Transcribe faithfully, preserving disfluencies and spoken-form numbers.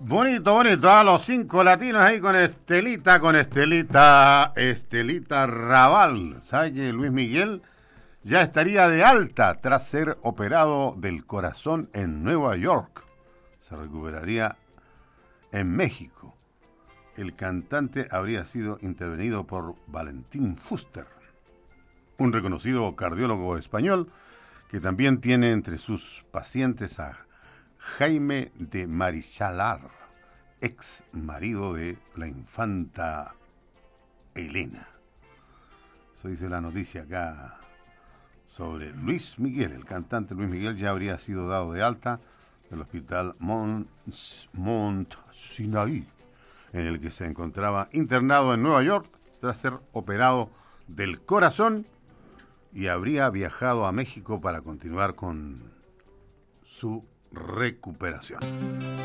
Bonito, bonito, a los cinco latinos ahí con Estelita, con Estelita, Estelita Raval. ¿Sabe que Luis Miguel ya estaría de alta tras ser operado del corazón en Nueva York? Se recuperaría en México. El cantante habría sido intervenido por Valentín Fuster, un reconocido cardiólogo español que también tiene entre sus pacientes a Jaime de Marichalar, ex marido de la infanta Elena. Eso dice la noticia acá sobre Luis Miguel. El cantante Luis Miguel ya habría sido dado de alta del hospital Mount, Mount Sinai, en el que se encontraba internado en Nueva York tras ser operado del corazón, y habría viajado a México para continuar con su recuperación.